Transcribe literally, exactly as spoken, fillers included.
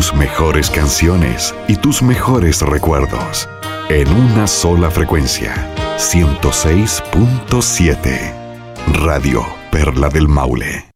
tus mejores canciones y tus mejores recuerdos en una sola frecuencia. ciento seis punto siete Radio Perla del Maule.